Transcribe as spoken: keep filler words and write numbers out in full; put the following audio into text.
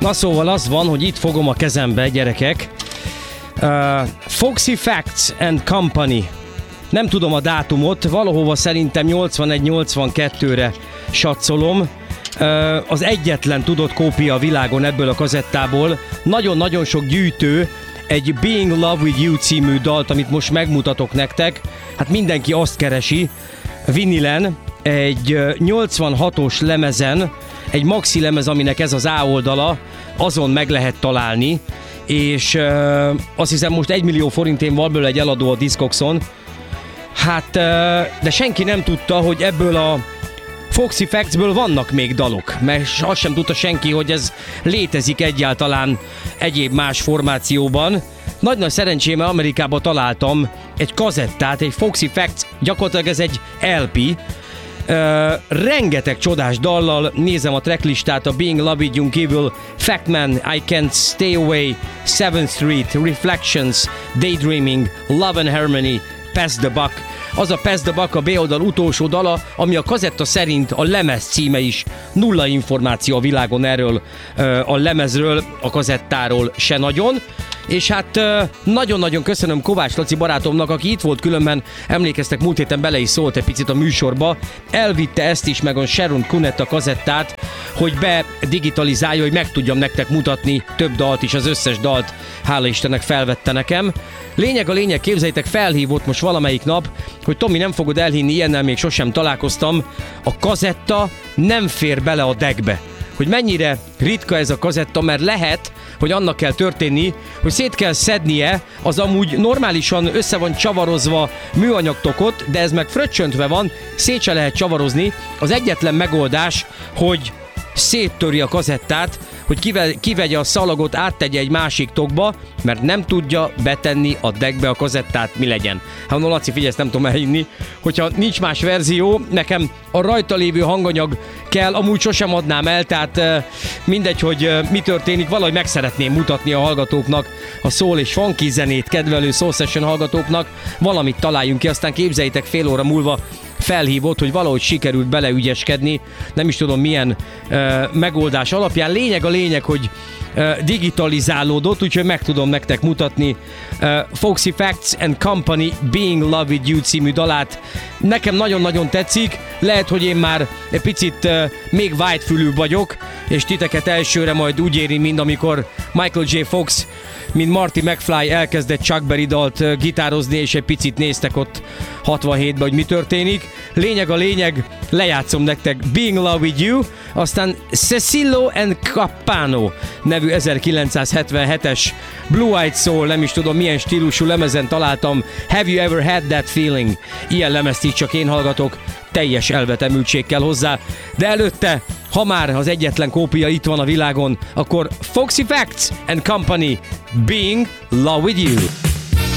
Na szóval az van, hogy itt fogom a kezembe, gyerekek. Uh, Foxy Facts and Company. Nem tudom a dátumot, valahova szerintem nyolcvanegy nyolcvankettőre satszolom. Uh, az egyetlen tudott kópia a világon ebből a kazettából. Nagyon-nagyon sok gyűjtő egy Being in Love with You című dalt, amit most megmutatok nektek. Hát mindenki azt keresi. Vinilen, egy nyolcvanhatos lemezen, egy maxi lemez, aminek ez az A oldala, azon meg lehet találni, és uh, azt hiszem most egy millió forintén van belőle egy eladó a Discogson. Hát, uh, de senki nem tudta, hogy ebből a Foxy Factsből vannak még dalok, mert azt sem tudta senki, hogy ez létezik egyáltalán egyéb más formációban. Nagy-nagy szerencsém, Amerikában találtam egy kazettát, egy Foxy Facts, gyakorlatilag ez egy el pé, Uh, rengeteg csodás dallal, nézem a tracklistát, a Being in Love with You kívül Factman, I Can't Stay Away, seventh Street, Reflections, Daydreaming, Love and Harmony, Pass the Buck. Az a Pass the Buck a B oldal utolsó dala, ami a kazetta szerint a lemez címe is. Nulla információ a világon erről uh, a lemezről, a kazettáról se nagyon. És hát nagyon-nagyon köszönöm Kovács Laci barátomnak, aki itt volt, különben emlékeztek, múlt héten bele is szólt egy picit a műsorba. Elvitte ezt is, meg a Sharon Cunetta kazettát, hogy bedigitalizálja, hogy meg tudjam nektek mutatni több dalt is, az összes dalt, hála Istennek felvette nekem. Lényeg a lényeg, képzeljétek, felhívott most valamelyik nap, hogy Tomi, nem fogod elhinni, ilyennel még sosem találkoztam, a kazetta nem fér bele a deckbe. Hogy mennyire ritka ez a kazetta, mert lehet, hogy annak kell történni, hogy szét kell szednie az amúgy normálisan össze van csavarozva műanyag tokot, de ez meg fröccsöntve van, szét se lehet csavarozni. Az egyetlen megoldás, hogy széttöri a kazettát, hogy kive, kivegye a szalagot, áttegye egy másik tokba, mert nem tudja betenni a deckbe a kazettát, mi legyen. Hát no, Laci, figyelj, ezt nem tudom elhinni, hogyha nincs más verzió, nekem a rajta lévő hanganyag kell, amúgy sosem adnám el, tehát mindegy, hogy mi történik, valahogy meg szeretném mutatni a hallgatóknak, a soul és funky zenét kedvelő Soul Session hallgatóknak, valamit találjunk ki, aztán képzeljétek, fél óra múlva felhívott, hogy valahogy sikerült beleügyeskedni, nem is tudom milyen uh, megoldás alapján. Lényeg a lényeg, hogy uh, digitalizálódott, úgyhogy meg tudom nektek mutatni uh, Foxy Facts and Company Being in Love with You című dalát. Nekem nagyon-nagyon tetszik, lehet, hogy én már egy picit uh, még whitefülűbb vagyok, és titeket elsőre majd úgy éri, mint amikor Michael J. Fox, mint Marty McFly elkezdett Chuck Berry dalt gitározni, és egy picit néztek ott hatvanhétben, hogy mi történik. Lényeg a lényeg, lejátszom nektek Being in Love with You, aztán Cecilio and Capano nevű ezerkilencszázhetvenhetes Blue Eyed Soul, nem is tudom milyen stílusú lemezen találtam, Have You Ever Had That Feeling? Ilyen lemezt így csak én hallgatok, teljes elvetemültség kell hozzá, de előtte, ha már az egyetlen kópia itt van a világon, akkor Foxy Facts and Company Being in Love with You.